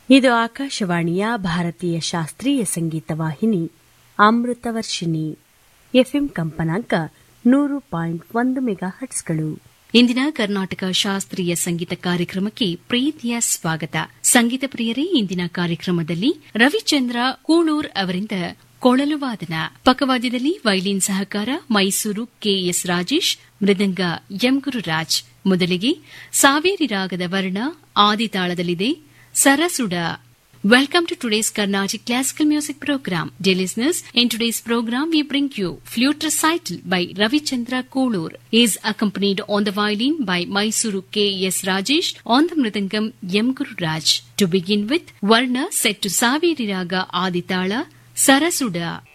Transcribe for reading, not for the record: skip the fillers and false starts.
ಇದು ಆಕಾಶವಾಣಿಯ ಭಾರತೀಯ ಶಾಸ್ತ್ರೀಯ ಸಂಗೀತ ವಾಹಿನಿ ಅಮೃತವರ್ಷಿಣಿ. ಎಫ್ಎಂ ಕಂಪನಾಂಕ 100.1 ಮೆಗಾಹರ್ಟ್ಸ್ಗಳು. ಇಂದಿನ ಕರ್ನಾಟಕ ಶಾಸ್ತ್ರೀಯ ಸಂಗೀತ ಕಾರ್ಯಕ್ರಮಕ್ಕೆ ಪ್ರೀತಿಯ ಸ್ವಾಗತ. ಸಂಗೀತ ಪ್ರಿಯರೇ, ಇಂದಿನ ಕಾರ್ಯಕ್ರಮದಲ್ಲಿ ರವಿಚಂದ್ರ ಕೂಳೂರ್ ಅವರಿಂದ ಕೊಳಲು ವಾದನ, ಪಕ್ಕವಾದ್ಯದಲ್ಲಿ ವೈಲಿನ್ ಸಹಕಾರ ಮೈಸೂರು ಕೆಎಸ್ ರಾಜೇಶ್, ಮೃದಂಗ ಎಂ ಗುರುರಾಜ್. ಮೊದಲಿಗೆ ಸಾವೇರಿ ರಾಗದ ವರ್ಣ ಆದಿತಾಳದಲ್ಲಿದೆ ಸರಸುಡ. Welcome to today's Carnatic Classical Music Program. Dear listeners, in today's program we bring you Flute Recital by Ravichandra Koolur. He is accompanied on the violin by Mysuru K.S. Rajesh, on the mridangam M. Guru Raj. To begin with, Varna set to Saveri Raga Aditala, Sarasuda.